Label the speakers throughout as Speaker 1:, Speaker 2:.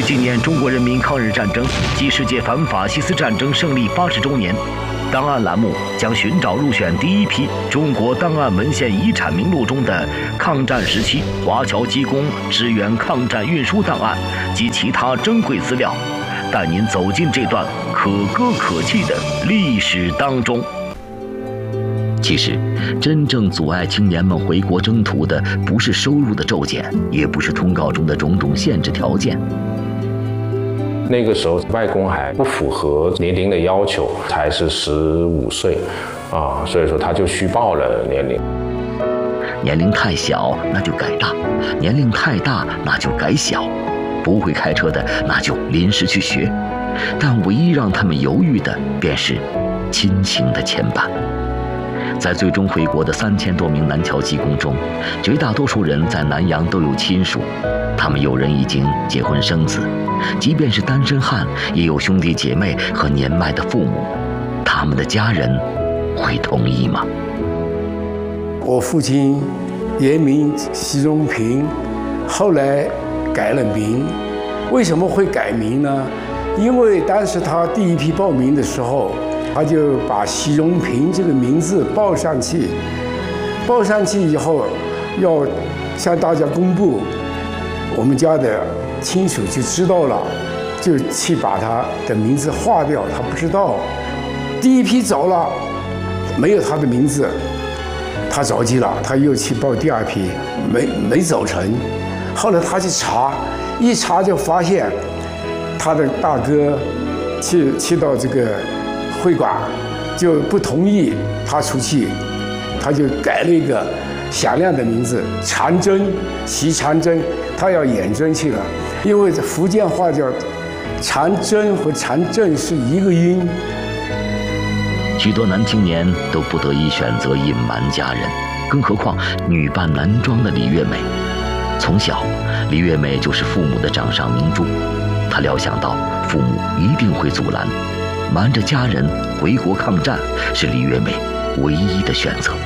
Speaker 1: 纪念中国人民抗日战争及世界反法西斯战争胜利80周年，档案栏目将寻找入选第一批中国档案文献遗产名录中的抗战时期华侨机工支援抗战运输档案及其他珍贵资料，带您走进这段可歌可泣的历史当中。其实，真正阻碍青年们回国征途的，不是收入的骤减，也不是通告中的种种限制条件。
Speaker 2: 那个时候，外公还不符合年龄的要求，才是15岁，所以说他就虚报了年龄。
Speaker 1: 年龄太小，那就改大；年龄太大，那就改小。不会开车的，那就临时去学。但唯一让他们犹豫的，便是亲情的牵绊。在最终回国的3000多名南侨技工中，绝大多数人在南洋都有亲属，他们有人已经结婚生子，即便是单身汉，也有兄弟姐妹和年迈的父母。他们的家人会同意吗？
Speaker 3: 我父亲原名习荣平，后来改了名。为什么会改名呢？因为当时他第一批报名的时候，他就把习荣平这个名字报上去，报上去以后要向大家公布，我们家的亲属就知道了，就去把他的名字划掉，他不知道。第一批走了，没有他的名字，他着急了，他又去报第二批，没走成。后来他去查，一查就发现他的大哥去到这个会馆，就不同意他出去，他就改了一个响亮的名字长征，习长征，他要远征去了。因为福建话叫长征和长征是一个音。
Speaker 1: 许多男青年都不得已选择隐瞒家人，更何况女扮男装的李月美。从小，李月美就是父母的掌上明珠，她料想到父母一定会阻拦，瞒着家人回国抗战是李月美唯一的选择。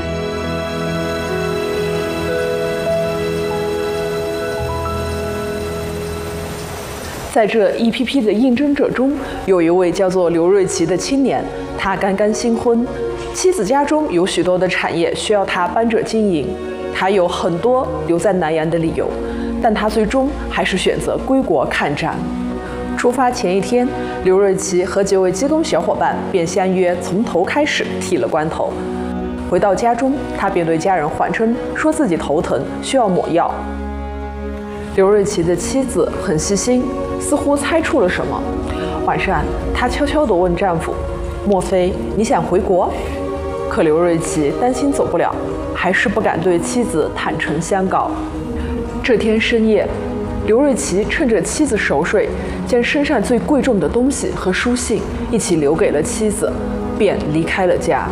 Speaker 4: 在这一批批的应征者中，有一位叫做刘瑞琦的青年，他刚刚新婚，妻子家中有许多的产业需要他帮着经营，他有很多留在南洋的理由，但他最终还是选择归国抗战。出发前一天，刘瑞琦和几位机工小伙伴便相约从头开始剃了光头。回到家中，他便对家人谎称说自己头疼，需要抹药。刘瑞琦的妻子很细心，似乎猜出了什么。晚上，她悄悄地问丈夫：“莫非你想回国？”可刘瑞琦担心走不了，还是不敢对妻子坦诚相告。这天深夜，刘瑞琦趁着妻子熟睡，将身上最贵重的东西和书信一起留给了妻子，便离开了家。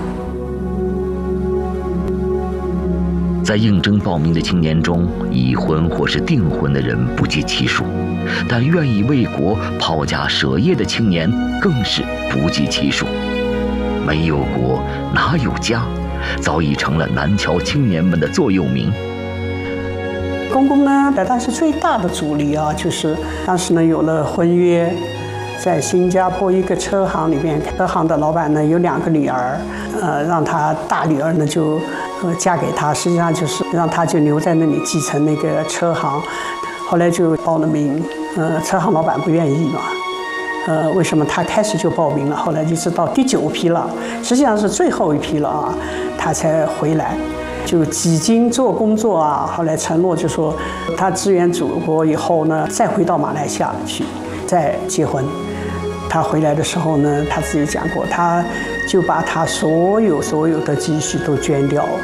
Speaker 1: 在应征报名的青年中，已婚或是订婚的人不计其数，但愿意为国抛家舍业的青年更是不计其数。没有国，哪有家？早已成了南侨青年们的座右铭。
Speaker 5: 公公呢，但是最大的阻力就是当时呢有了婚约，在新加坡一个车行里面，车行的老板呢有2个女儿，让他大女儿呢就嫁给他，实际上就是让他就留在那里继承那个车行。后来就报了名，车行老板不愿意嘛。为什么他开始就报名了？后来一直到第9批了，实际上是最后一批了他才回来，就几经做工作后来承诺就说他支援祖国以后呢，再回到马来西亚去，再结婚。他回来的时候呢，他自己讲过，他就把他所有的积蓄都捐掉了。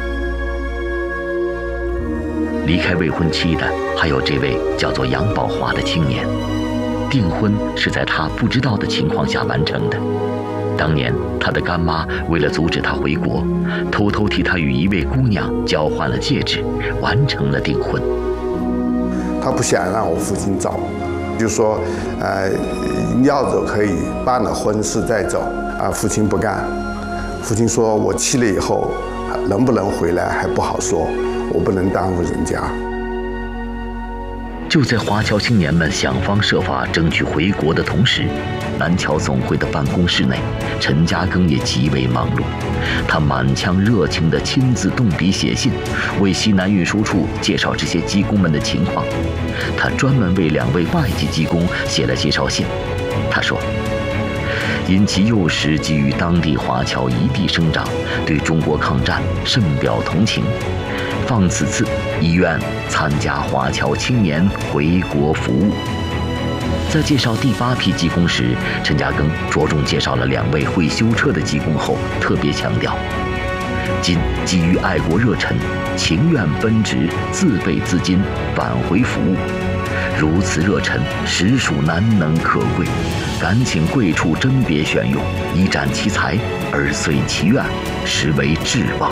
Speaker 1: 离开未婚妻的还有这位叫做杨宝华的青年。订婚是在他不知道的情况下完成的。当年他的干妈为了阻止他回国，偷偷替他与一位姑娘交换了戒指，完成了订婚。
Speaker 6: 他不想让我父亲走，就说要走可以，办了婚事再走。父亲不干，父亲说我去了以后能不能回来还不好说，我不能耽误人家。
Speaker 1: 就在华侨青年们想方设法争取回国的同时，南侨总会的办公室内，陈嘉庚也极为忙碌。他满腔热情地亲自动笔写信，为西南运输处介绍这些机工们的情况。他专门为2位外籍机工写了介绍信。他说，因其幼时即与当地华侨一地生长，对中国抗战深表同情，放此次意愿参加华侨青年回国服务。在介绍第8批机工时，陈嘉庚着重介绍了2位会修车的机工后，特别强调：今基于爱国热忱，情愿奔职，自备资金返回服务。如此热忱，实属难能可贵，敢请贵处甄别选用，一展其才，而遂其愿，实为至望。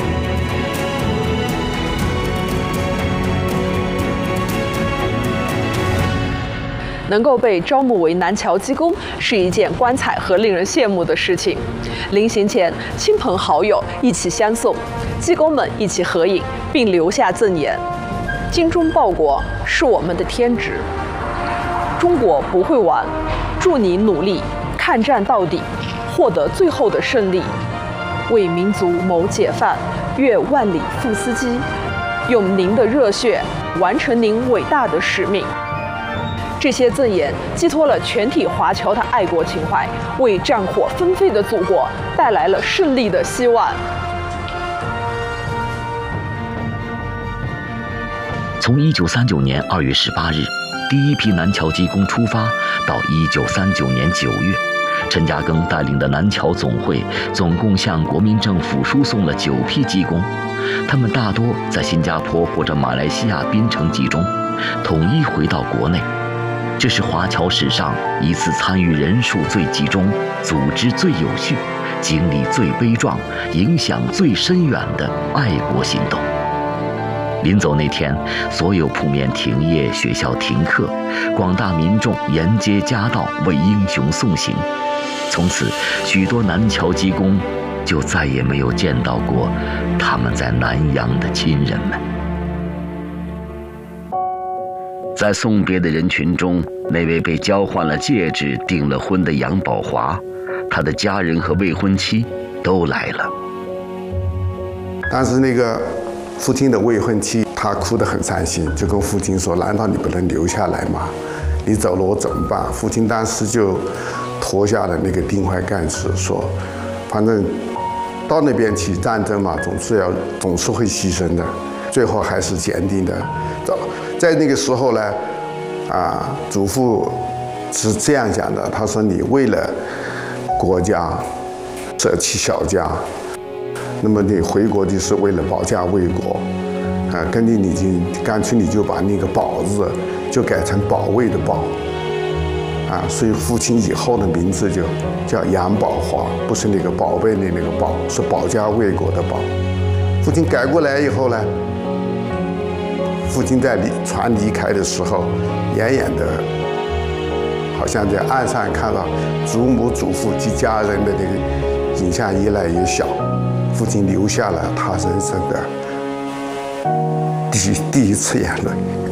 Speaker 4: 能够被招募为南侨机工是一件光彩和令人羡慕的事情。临行前，亲朋好友一起相送，机工们一起合影，并留下赠言：“精忠报国是我们的天职，中国不会完，祝你努力，抗战到底，获得最后的胜利，为民族谋解放，越万里赴司机，用您的热血完成您伟大的使命。”这些赠言寄托了全体华侨的爱国情怀，为战火纷飞的祖国带来了胜利的希望。
Speaker 1: 从1939年2月18日第一批南侨机工出发，到1939年9月，陈嘉庚带领的南侨总会总共向国民政府输送了9批机工，他们大多在新加坡或者马来西亚槟城集中，统一回到国内。这是华侨史上一次参与人数最集中、组织最有序、经历最悲壮、影响最深远的爱国行动。临走那天，所有铺面停业，学校停课，广大民众沿街夹道为英雄送行。从此，许多南侨机工就再也没有见到过他们在南洋的亲人们。在送别的人群中，那位被交换了戒指、订了婚的杨宝华，他的家人和未婚妻都来了。
Speaker 6: 但是那个父亲的未婚妻，她哭得很伤心，就跟父亲说：“难道你不能留下来吗？你走了我怎么办？”父亲当时就脱下了那个钉怀盖子，说：“反正到那边去战争嘛，总是会牺牲的。”最后还是坚定的走。在那个时候呢，祖父是这样讲的，他说：“你为了国家舍弃小家，那么你回国就是为了保家卫国，根据干脆你就把那个保字就改成保卫的保，所以父亲以后的名字就叫杨宝华，不是那个宝贝的那个宝，是保家卫国的保。父亲改过来以后呢，父亲在船离开的时候，远远的，好像在岸上看到祖母祖父及家人的那个影像越来越小，父亲流下了他人生的第一次眼泪。